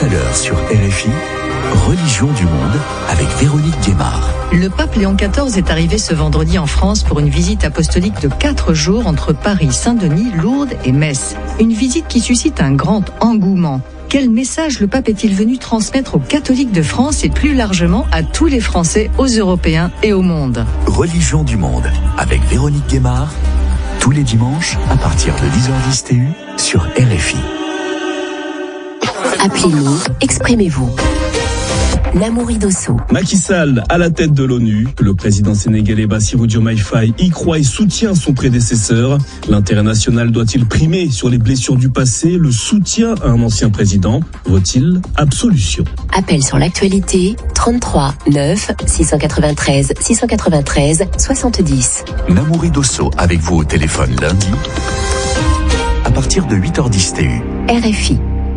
à l'heure sur RFI, Religion du monde avec Véronique Guémard. Le pape Léon XIV est arrivé ce vendredi en France pour une visite apostolique de 4 jours entre Paris, Saint-Denis, Lourdes et Metz. Une visite qui suscite un grand engouement. Quel message le pape est-il venu transmettre aux catholiques de France et plus largement à tous les Français, aux Européens et au monde? Religion du monde avec Véronique Guémard, tous les dimanches à partir de 10h10 TU sur RFI. Appelez-nous, exprimez-vous. Namouri Dosso. Macky Sall à la tête de l'ONU. Le président sénégalais Bassirou Diomaye Faye y croit et soutient son prédécesseur. L'intérêt national doit-il primer sur les blessures du passé? Le soutien à un ancien président vaut-il absolution? Appel sur l'actualité 33 9 693 693 70. Namouri Dosso avec vous au téléphone lundi à partir de 8h10 TU. RFI.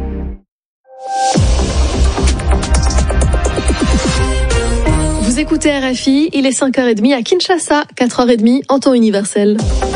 Vous écoutez RFI, il est 5h30 à Kinshasa, 4h30 en temps universel.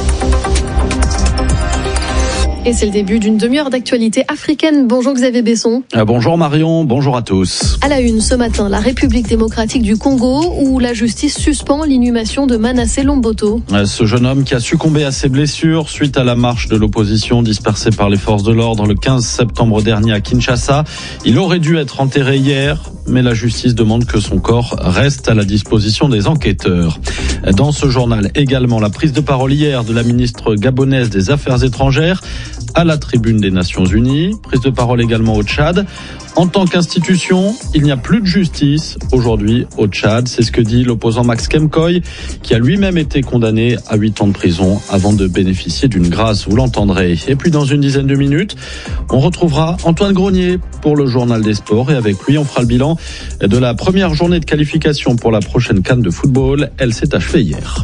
Et c'est le début d'une demi-heure d'actualité africaine. Bonjour Xavier Besson. Bonjour Marion, bonjour à tous. À la une ce matin, la République démocratique du Congo, où la justice suspend l'inhumation de Manassé Lomboto. Ce jeune homme qui a succombé à ses blessures suite à la marche de l'opposition dispersée par les forces de l'ordre le 15 septembre dernier à Kinshasa. Il aurait dû être enterré hier, mais la justice demande que son corps reste à la disposition des enquêteurs. Dans ce journal également, la prise de parole hier de la ministre gabonaise des Affaires étrangères à la tribune des Nations Unies. Prise de parole également au Tchad. En tant qu'institution, il n'y a plus de justice aujourd'hui au Tchad. C'est ce que dit l'opposant Max Kemkoy, qui a lui-même été condamné à 8 ans de prison avant de bénéficier d'une grâce, vous l'entendrez. Et puis dans une dizaine de minutes, on retrouvera Antoine Grenier pour le journal des sports. Et avec lui, on fera le bilan de la première journée de qualification pour la prochaine CAN de football. Elle s'est achevée hier.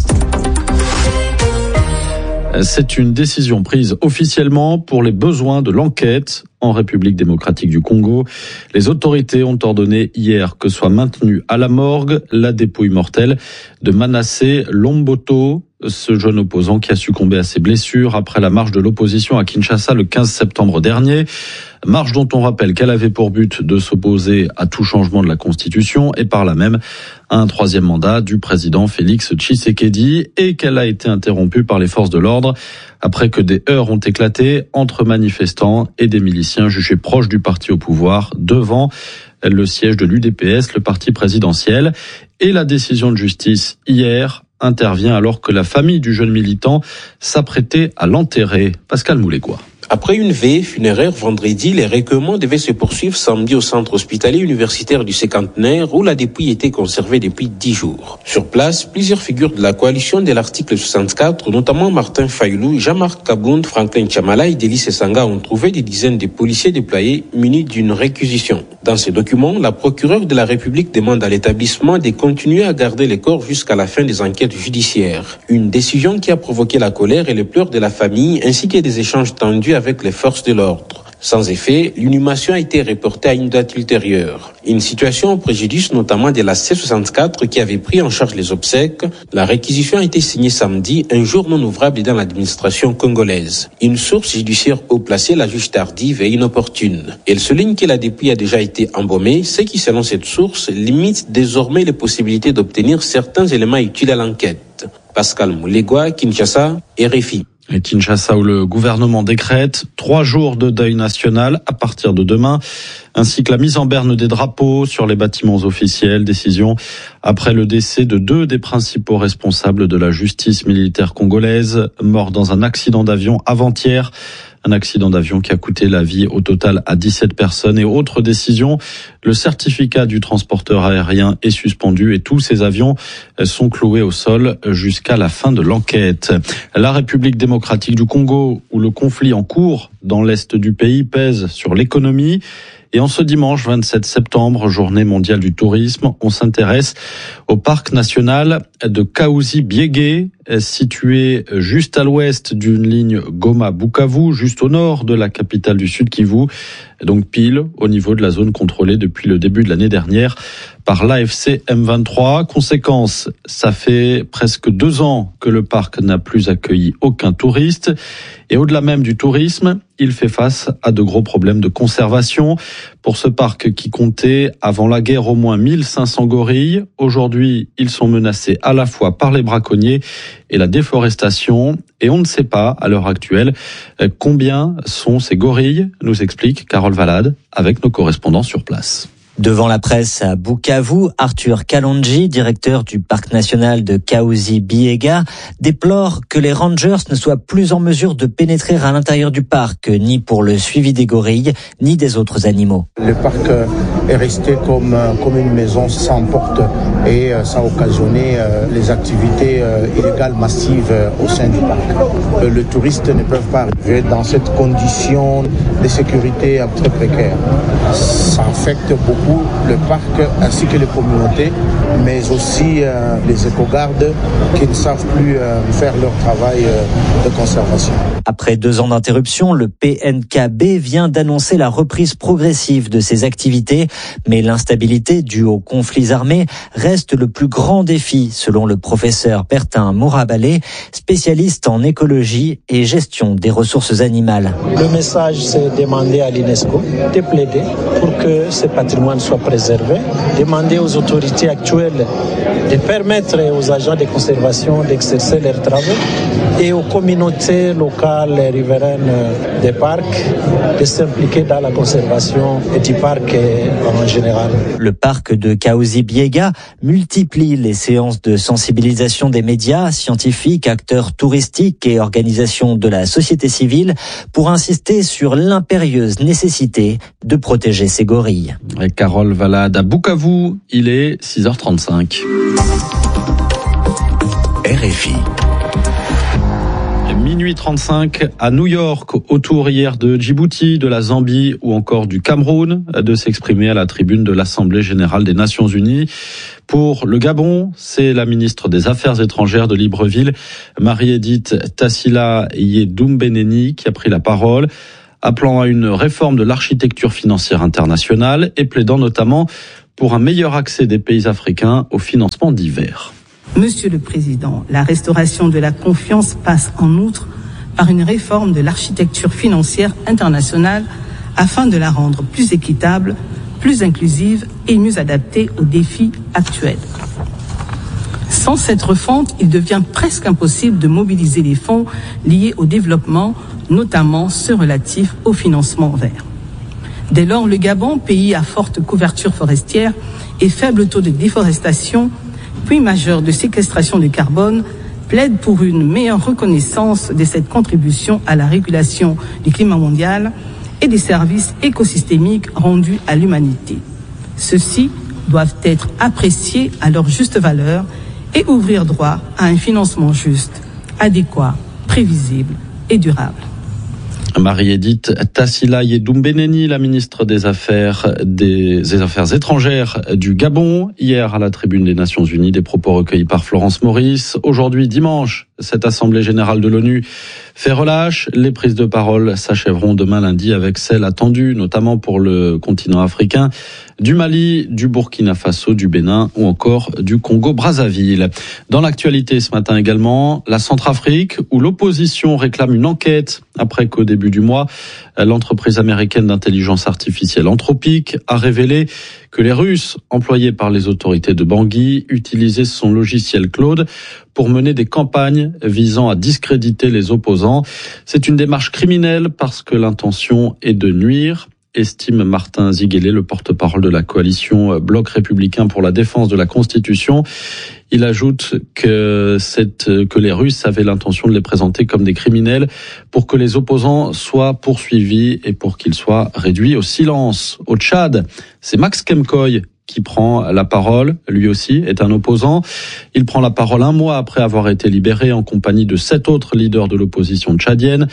C'est une décision prise officiellement pour les besoins de l'enquête en République démocratique du Congo. Les autorités ont ordonné hier que soit maintenue à la morgue la dépouille mortelle de Manassé Lomboto, ce jeune opposant qui a succombé à ses blessures après la marche de l'opposition à Kinshasa le 15 septembre dernier. Marche dont on rappelle qu'elle avait pour but de s'opposer à tout changement de la Constitution et par là même à un troisième mandat du président Félix Tshisekedi, et qu'elle a été interrompue par les forces de l'ordre après que des heurts ont éclaté entre manifestants et des miliciens jugés proches du parti au pouvoir devant le siège de l'UDPS, le parti présidentiel. Et la décision de justice hier intervient alors que la famille du jeune militant s'apprêtait à l'enterrer. Pascal Moulégois. Après une veillée funéraire vendredi, les recueillements devaient se poursuivre samedi au centre hospitalier universitaire du Cinquantenaire où la dépouille était conservée depuis 10 jours. Sur place, plusieurs figures de la coalition de l'article 64, notamment Martin Fayoulou, Jean-Marc Kabound, Franklin Chamala et Délice Sanga ont trouvé des dizaines de policiers déployés munis d'une réquisition. Dans ces documents, la procureure de la République demande à l'établissement de continuer à garder les corps jusqu'à la fin des enquêtes judiciaires. Une décision qui a provoqué la colère et les pleurs de la famille ainsi que des échanges tendus avec les forces de l'ordre. Sans effet, l'inhumation a été reportée à une date ultérieure. Une situation au préjudice notamment de la C64 qui avait pris en charge les obsèques. La réquisition a été signée samedi, un jour non ouvrable dans l'administration congolaise. Une source judiciaire haut placée la juge tardive et inopportune. Elle souligne que la dépouille a déjà été embaumée, ce qui, selon cette source, limite désormais les possibilités d'obtenir certains éléments utiles à l'enquête. Pascal Moulégois, Kinshasa, RFI. Et Kinshasa où le gouvernement décrète 3 jours de deuil national à partir de demain, ainsi que la mise en berne des drapeaux sur les bâtiments officiels. Décision après le décès de 2 des principaux responsables de la justice militaire congolaise, morts dans un accident d'avion avant-hier. Un accident d'avion qui a coûté la vie au total à 17 personnes. Et autre décision, le certificat du transporteur aérien est suspendu et tous ces avions sont cloués au sol jusqu'à la fin de l'enquête. La République démocratique du Congo, où le conflit en cours dans l'est du pays pèse sur l'économie. Et en ce dimanche 27 septembre, journée mondiale du tourisme, on s'intéresse au parc national de Kahuzi-Biégué, situé juste à l'ouest d'une ligne Goma-Bukavu, juste au nord de la capitale du Sud Kivu, donc pile au niveau de la zone contrôlée depuis le début de l'année dernière par l'AFC M23. Conséquence, ça fait presque 2 ans que le parc n'a plus accueilli aucun touriste. Et au-delà même du tourisme, il fait face à de gros problèmes de conservation. Pour ce parc qui comptait avant la guerre au moins 1500 gorilles, aujourd'hui ils sont menacés à la fois par les braconniers et la déforestation. Et on ne sait pas à l'heure actuelle combien sont ces gorilles, nous explique Carole Valade avec nos correspondants sur place. Devant la presse à Bukavu, Arthur Kalonji, directeur du parc national de Kahuzi-Biega, déplore que les rangers ne soient plus en mesure de pénétrer à l'intérieur du parc, ni pour le suivi des gorilles, ni des autres animaux. Le parc est resté comme une maison sans porte et ça a occasionné les activités illégales massives au sein du parc. Les touristes ne peuvent pas arriver dans cette condition de sécurité très précaire. Ça affecte beaucoup le parc ainsi que les communautés, mais aussi les éco-gardes qui ne savent plus faire leur travail de conservation. Après 2 ans d'interruption, le PNKB vient d'annoncer la reprise progressive de ses activités, mais l'instabilité due aux conflits armés reste le plus grand défi, selon le professeur Bertin Mourabalé, spécialiste en écologie et gestion des ressources animales. Le message, c'est demander à l'UNESCO de plaider pour que ce patrimoine soit préservé, demander aux autorités actuelles de permettre aux agents de conservation d'exercer leurs travaux et aux communautés locales et riveraines des parcs de s'impliquer dans la conservation du parc en général. Le parc de Kahuzi-Biega multiplie les séances de sensibilisation des médias, scientifiques, acteurs touristiques et organisations de la société civile pour insister sur l'impérieuse nécessité de protéger ces gorilles. Et Carole Valade à Bukavu, il est 6h35. RFI. Minuit 35 à New York, autour hier de Djibouti, de la Zambie ou encore du Cameroun, de s'exprimer à la tribune de l'Assemblée générale des Nations unies. Pour le Gabon, c'est la ministre des Affaires étrangères de Libreville, Marie-Édith Tassila Yedoumbeneni, qui a pris la parole, appelant à une réforme de l'architecture financière internationale et plaidant notamment pour un meilleur accès des pays africains au financement divers. Monsieur le Président, la restauration de la confiance passe en outre par une réforme de l'architecture financière internationale afin de la rendre plus équitable, plus inclusive et mieux adaptée aux défis actuels. Sans cette refonte, il devient presque impossible de mobiliser les fonds liés au développement, notamment ceux relatifs au financement vert. Dès lors, le Gabon, pays à forte couverture forestière et faible taux de déforestation, puis majeur de séquestration de carbone, plaide pour une meilleure reconnaissance de cette contribution à la régulation du climat mondial et des services écosystémiques rendus à l'humanité. Ceux-ci doivent être appréciés à leur juste valeur et ouvrir droit à un financement juste, adéquat, prévisible et durable. Marie-Édith Tassila Yedoumbeneni, la ministre des Affaires étrangères du Gabon, hier à la tribune des Nations Unies, des propos recueillis par Florence Maurice. Aujourd'hui, dimanche, cette Assemblée générale de l'ONU fait relâche. Les prises de parole s'achèveront demain lundi avec celles attendues, notamment pour le continent africain, du Mali, du Burkina Faso, du Bénin ou encore du Congo-Brazzaville. Dans l'actualité ce matin également, la Centrafrique, où l'opposition réclame une enquête après qu'au début du mois, l'entreprise américaine d'intelligence artificielle Anthropic a révélé que les Russes, employés par les autorités de Bangui, utilisaient son logiciel Claude pour mener des campagnes visant à discréditer les opposants. C'est une démarche criminelle parce que l'intention est de nuire, estime Martin Ziguélé, le porte-parole de la coalition Bloc républicain pour la défense de la Constitution. Il ajoute que les Russes avaient l'intention de les présenter comme des criminels pour que les opposants soient poursuivis et pour qu'ils soient réduits au silence. Au Tchad, c'est Max Kemkoy qui prend la parole, lui aussi est un opposant. Il prend la parole un mois après avoir été libéré en compagnie de 7 autres leaders de l'opposition tchadienne.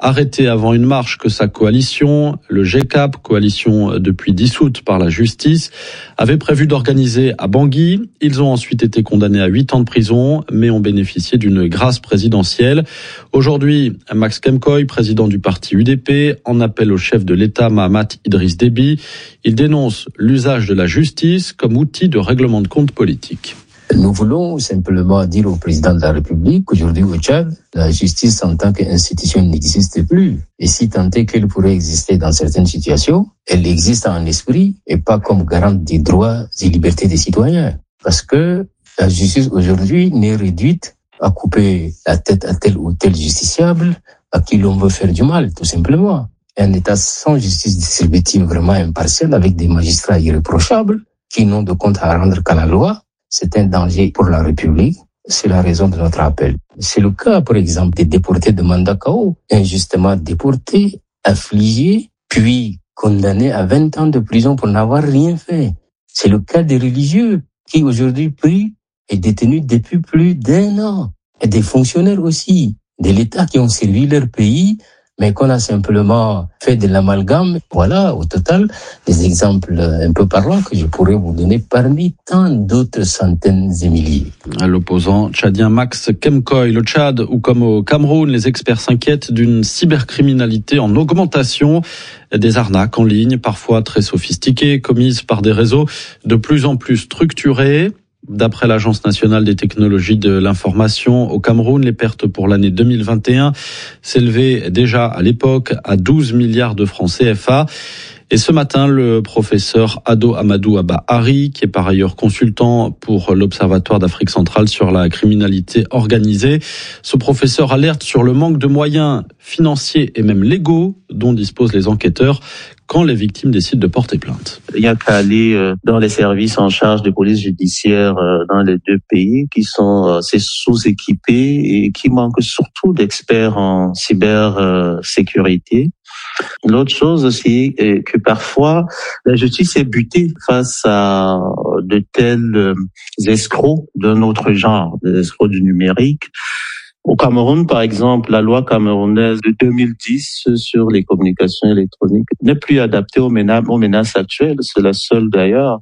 arrêté avant une marche que sa coalition, le GECAP, coalition depuis dissoute par la justice, avait prévu d'organiser à Bangui. Ils ont ensuite été condamnés à 8 ans de prison, mais ont bénéficié d'une grâce présidentielle. Aujourd'hui, Max Kemkoy, président du parti UDP, en appelle au chef de l'État Mahamat Idriss Déby. Il dénonce l'usage de la justice comme outil de règlement de compte politique. Nous voulons simplement dire au président de la République qu'aujourd'hui au Tchad, la justice en tant qu'institution n'existe plus. Et si tant est qu'elle pourrait exister dans certaines situations, elle existe en esprit et pas comme garante des droits et libertés des citoyens. Parce que la justice aujourd'hui n'est réduite à couper la tête à tel ou tel justiciable à qui l'on veut faire du mal, tout simplement. Un État sans justice distributive vraiment impartiale avec des magistrats irréprochables qui n'ont de compte à rendre qu'à la loi, c'est un danger pour la République. C'est la raison de notre appel. C'est le cas, par exemple, des déportés de Mandakao, injustement déportés, affligés, puis condamnés à 20 ans de prison pour n'avoir rien fait. C'est le cas des religieux qui aujourd'hui prient et détenus depuis plus d'1 an. Et des fonctionnaires aussi, de l'État qui ont servi leur pays, mais qu'on a simplement fait de l'amalgame. Voilà, au total, des exemples un peu parlants que je pourrais vous donner parmi tant d'autres centaines et milliers. L'opposant tchadien Max Kemkoy, le Tchad ou comme au Cameroun, les experts s'inquiètent d'une cybercriminalité en augmentation, des arnaques en ligne, parfois très sophistiquées, commises par des réseaux de plus en plus structurés. D'après l'Agence nationale des technologies de l'information, au Cameroun, les pertes pour l'année 2021 s'élevaient déjà à l'époque à 12 milliards de francs CFA. Et ce matin, le professeur Ado Amadou Abba-Hari, qui est par ailleurs consultant pour l'Observatoire d'Afrique centrale sur la criminalité organisée, ce professeur alerte sur le manque de moyens financiers et même légaux dont disposent les enquêteurs quand les victimes décident de porter plainte. Il y a qu'à aller dans les services en charge de police judiciaire dans les deux pays qui sont assez sous-équipés et qui manquent surtout d'experts en cybersécurité. L'autre chose aussi est que parfois la justice est butée face à de tels escrocs d'un autre genre, des escrocs du numérique. Au Cameroun, par exemple, la loi camerounaise de 2010 sur les communications électroniques n'est plus adaptée aux menaces actuelles. C'est la seule d'ailleurs.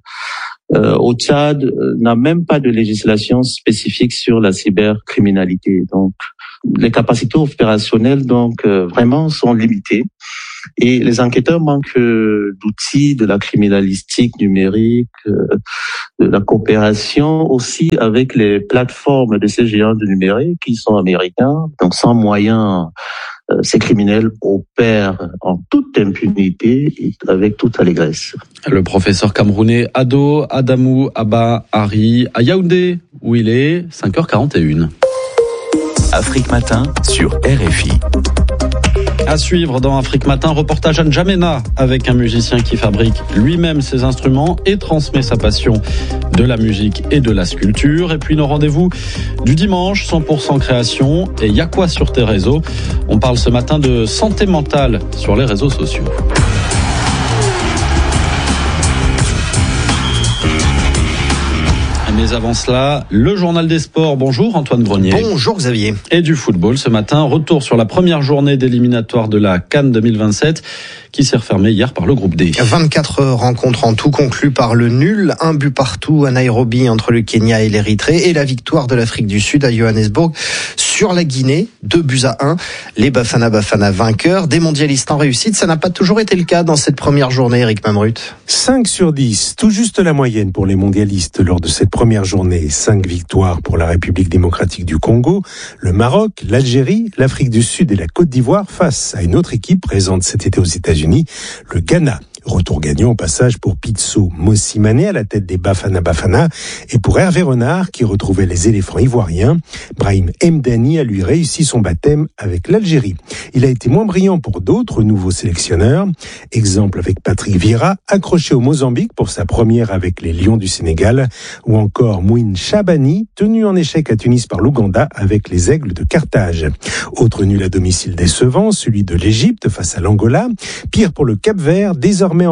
Au Tchad, n'a même pas de législation spécifique sur la cybercriminalité. Donc, les capacités opérationnelles, vraiment sont limitées. Et les enquêteurs manquent d'outils de la criminalistique numérique, de la coopération aussi avec les plateformes de ces géants du numérique qui sont américains. Donc, sans moyens, ces criminels opèrent en toute impunité et avec toute allégresse. Le professeur camerounais Ado Adamou Abba-Hari à Yaoundé, où il est 5h41. Afrique Matin sur RFI. À suivre dans Afrique Matin, reportage à N'Djamena avec un musicien qui fabrique lui-même ses instruments et transmet sa passion de la musique et de la sculpture. Et puis nos rendez-vous du dimanche, 100% création. Et y a quoi sur tes réseaux? On parle ce matin de santé mentale sur les réseaux sociaux. Mais avant cela, le journal des sports. Bonjour Antoine Grenier. Bonjour Xavier. Et du football ce matin. Retour sur la première journée d'éliminatoire de la CAN 2027 qui s'est refermée hier par le groupe D. 24 rencontres en tout conclues par le nul. 1 but partout à Nairobi entre le Kenya et l'Érythrée. Et la victoire de l'Afrique du Sud à Johannesburg sur la Guinée. 2-1. Les Bafana vainqueurs. Des mondialistes en réussite. Ça n'a pas toujours été le cas dans cette première journée, Eric Mamrut. 5 sur 10. Tout juste la moyenne pour les mondialistes lors de cette première journée. 5 victoires pour la République démocratique du Congo, le Maroc, l'Algérie, l'Afrique du Sud et la Côte d'Ivoire face à une autre équipe présente cet été aux États-Unis, le Ghana. Retour gagnant au passage pour Pitso Mosimane à la tête des Bafana et pour Hervé Renard qui retrouvait les éléphants ivoiriens. Brahim Mdani a lui réussi son baptême avec l'Algérie. Il a été moins brillant pour d'autres nouveaux sélectionneurs. Exemple avec Patrick Vieira, accroché au Mozambique pour sa première avec les Lions du Sénégal, ou encore Mouine Chabani, tenu en échec à Tunis par l'Ouganda avec les Aigles de Carthage. Autre nul à domicile décevant, celui de l'Égypte face à l'Angola. Pire pour le Cap-Vert, désormais emmené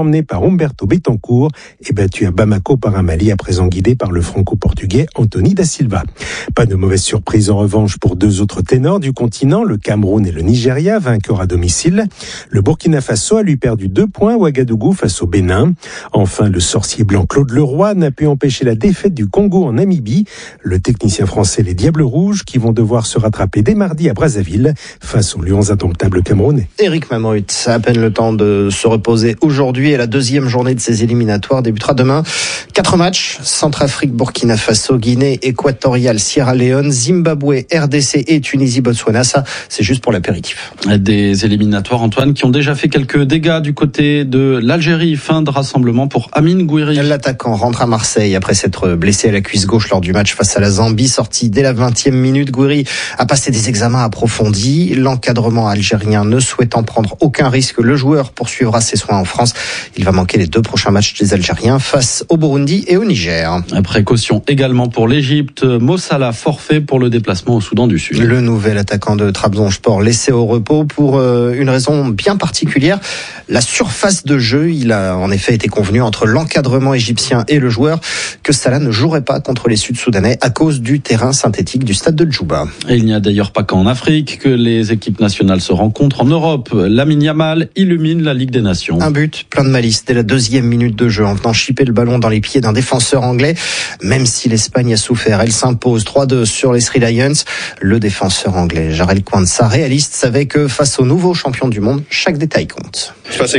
emmené par Humberto Betancourt et battu à Bamako par un Mali à présent guidé par le franco-portugais Anthony da Silva. Pas de mauvaise surprise en revanche pour deux autres ténors du continent, le Cameroun et le Nigeria, vainqueurs à domicile. Le Burkina Faso a lui perdu 2 points à Ouagadougou face au Bénin. Enfin, le sorcier blanc Claude Leroy n'a pu empêcher la défaite du Congo en Namibie. Le technicien français les Diables Rouges qui vont devoir se rattraper dès mardi à Brazzaville face aux Lions indomptables camerounais. Éric Mamouit a à peine le temps de se reposer aujourd'hui et la deuxième journée de ces éliminatoires débutera demain. 4 matchs, Centrafrique, Burkina Faso, Guinée équatoriale, Sierra Leone, Zimbabwe, RDC et Tunisie, Botswana. Ça, c'est juste pour l'apéritif. Des éliminatoires, Antoine, qui ont déjà fait quelques dégâts du côté de l'Algérie. Fin de rassemblement pour Amine Gouiri. L'attaquant rentre à Marseille après s'être blessé à la cuisse gauche lors du match face à la Zambie. Sorti dès la 20e minute, Gouiri a passé des examens approfondis. L'encadrement algérien ne souhaitant prendre aucun risque, le joueur poursuivra ses soins en France. Il va manquer les 2 prochains matchs des Algériens face au Burundi et au Niger. Précaution également pour l'Égypte. Mo Salah forfait pour le déplacement au Soudan du Sud. Le nouvel attaquant de Trabzonspor laissé au repos pour une raison bien particulière. La surface de jeu, il a en effet été convenu entre l'encadrement égyptien et le joueur que Salah ne jouerait pas contre les Sud-Soudanais à cause du terrain synthétique du stade de Djouba. Et il n'y a d'ailleurs pas qu'en Afrique que les équipes nationales se rencontrent. En Europe, Lamine Yamal illumine la Ligue des Nations. Un but plein de malice dès la 2e minute de jeu en venant chipper le ballon dans les pieds d'un défenseur anglais. Même si l'Espagne a souffert, elle s'impose 3-2 sur les Three Lions. Le défenseur anglais Jarell Quansah, réaliste, savait que face aux nouveaux champions du monde, chaque détail compte.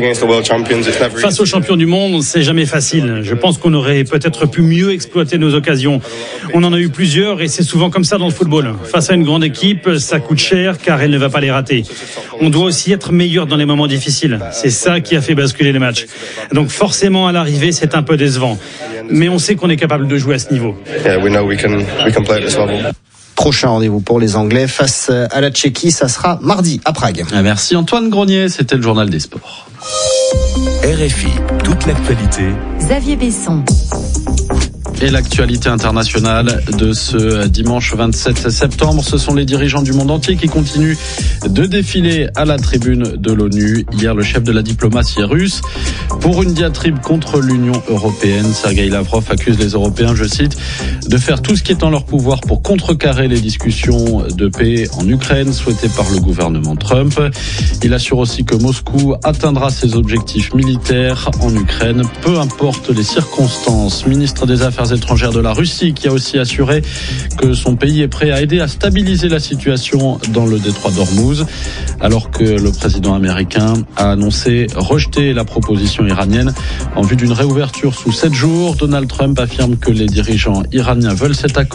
Face aux champions du monde, c'est jamais facile. Je pense qu'on aurait peut-être pu mieux exploiter nos occasions. On en a eu plusieurs et c'est souvent comme ça dans le football. Face à une grande équipe, ça coûte cher car elle ne va pas les rater. On doit aussi être meilleur dans les moments difficiles. C'est ça qui a fait basculer les matchs. Donc forcément à l'arrivée, c'est un peu décevant. Mais on sait qu'on est capable de jouer à ce niveau. Prochain rendez-vous pour les Anglais face à la Tchéquie, ça sera mardi à Prague. Merci Antoine Grenier, c'était le journal des sports. RFI, toute l'actualité. Xavier Besson. Et l'actualité internationale de ce dimanche 27 septembre, ce sont les dirigeants du monde entier qui continuent de défiler à la tribune de l'ONU. Hier, le chef de la diplomatie russe, pour une diatribe contre l'Union européenne, Sergueï Lavrov accuse les Européens, je cite, de faire tout ce qui est en leur pouvoir pour contrecarrer les discussions de paix en Ukraine souhaitées par le gouvernement Trump. Il assure aussi que Moscou atteindra ses objectifs militaires en Ukraine, peu importe les circonstances. Ministre des Affaires étrangères de la Russie qui a aussi assuré que son pays est prêt à aider à stabiliser la situation dans le détroit d'Ormuz, alors que le président américain a annoncé rejeter la proposition iranienne en vue d'une réouverture sous 7 jours. Donald Trump affirme que les dirigeants iraniens veulent cet accord.